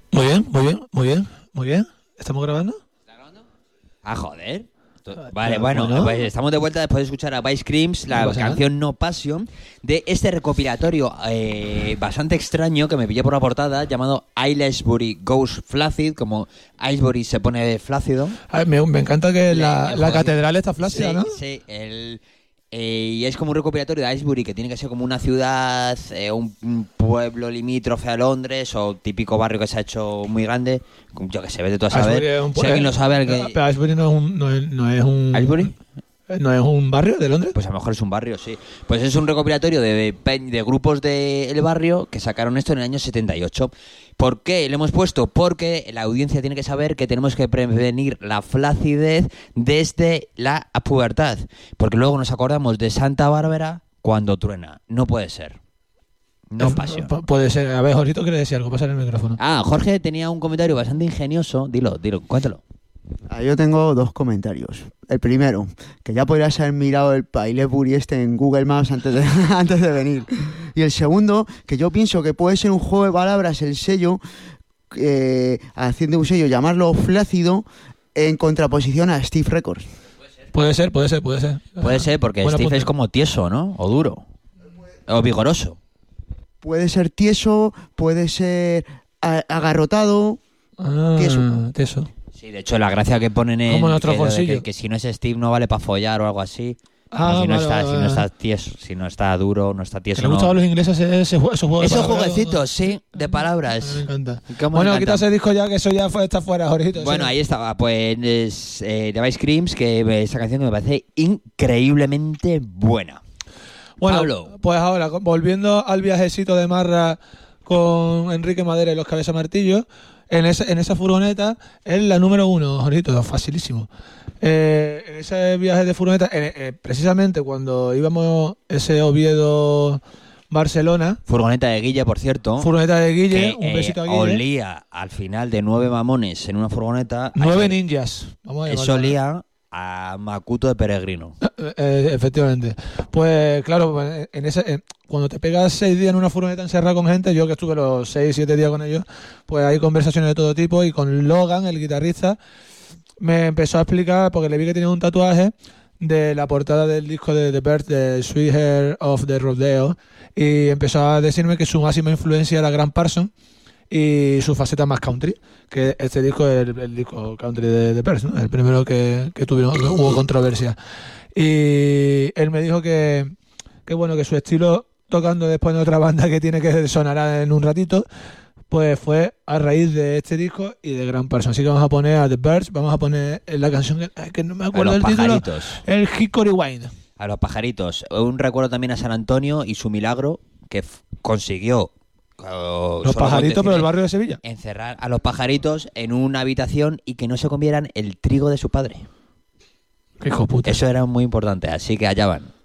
Muy bien, muy bien, muy bien, muy bien. ¿Estamos grabando? ¿Está grabando? Ah, joder. Vale, Pero, bueno, bueno. pues estamos de vuelta después de escuchar a Vice Creams, la No pasa nada. canción No Passion, de este recopilatorio bastante extraño que me pillé por la portada, llamado Aylesbury Goes Flaccid, como Aylesbury se pone flácido. A ver, me encanta que la joder. catedral está flácida, Sí, ¿no? sí, y es como un recopilatorio de Aylesbury, que tiene que ser como una ciudad, un pueblo limítrofe a Londres, o típico barrio que se ha hecho muy grande. Yo que sé, vete tú a saber. Aylesbury es un Si alguien lo sabe, alguien... Pero Aylesbury ¿Aylesbury? ¿No es un barrio de Londres? Pues a lo mejor es un barrio, sí. Pues es un recopilatorio de grupos del barrio que sacaron esto en el año 78. ¿Por qué lo hemos puesto? Porque la audiencia tiene que saber que tenemos que prevenir la flacidez desde la pubertad. Porque luego nos acordamos de Santa Bárbara cuando truena. No puede ser. No Passion. Puede ser. A ver, Jorito quiere decir algo. Pásale el micrófono. Ah, Jorge tenía un comentario bastante ingenioso. Dilo, cuéntalo. Yo tengo dos comentarios. El primero, que ya podrías haber mirado el Aylesbury en Google Maps antes de, antes de venir. Y el segundo, que yo pienso que puede ser un juego de palabras el sello, haciendo un sello, llamarlo Flácido, en contraposición a Steve Records. Puede ser. Puede ser porque Buena Steve punta. es como tieso, ¿no? O duro. O vigoroso. Puede ser tieso, puede ser agarrotado. Tieso. Sí, de hecho, la gracia que ponen en Como nuestro que, lo de bolsillo. que si no es Steve no vale para follar o algo así. Ah, O si no vale, está, vale, si no vale. está tieso, si no está duro, no está Que tieso. le No. gustan a los ingleses esos juegos de Esos palabras. jueguecitos, sí, de palabras. Me encanta. ¿Cómo me Bueno, encanta? quita ese disco ya, que eso ya está fuera, Jorito. Bueno, Sí. ahí estaba, pues de Vice Creams, que esa canción me parece increíblemente buena. Bueno, Pablo. pues ahora, volviendo al viajecito de Marra con Enrique Madera y los Cabeza Martillo, en esa furgoneta es la número 1, Jorito, facilísimo. En ese viaje de furgoneta, precisamente cuando íbamos ese Oviedo-Barcelona, Furgoneta de Guille, por cierto. furgoneta de Guille, que, un besito a Guille. olía al final de 9 mamones en una furgoneta. 9 ninjas. Vamos a Eso llamarlo. olía a Macuto de peregrino. Efectivamente. Pues claro, cuando te pegas 6 días en una furgoneta encerrada con gente, yo que estuve los 6-7 días con ellos, pues hay conversaciones de todo tipo, y con Logan, el guitarrista, me empezó a explicar, porque le vi que tenía un tatuaje de la portada del disco de The Birds, de Sweet Hair of the Rodeo, y empezó a decirme que su máxima influencia era Grant Parsons y su faceta más country, que este disco es el disco country de The Birds, ¿no? El primero que hubo controversia. Y él me dijo que bueno, que su estilo tocando después en otra banda que tiene que sonará en un ratito, pues fue a raíz de este disco y de Grant Parsons. Así que vamos a poner a The Birds, vamos a poner la canción que no me A acuerdo los del título, pajaritos. el Hickory Wine. A los pajaritos. Un recuerdo también a San Antonio y su milagro que consiguió. Los pajaritos, pero el barrio de Sevilla. Encerrar a los pajaritos en una habitación y que no se comieran el trigo de su padre. Qué hijo puta. Eso era muy importante, así que allá van.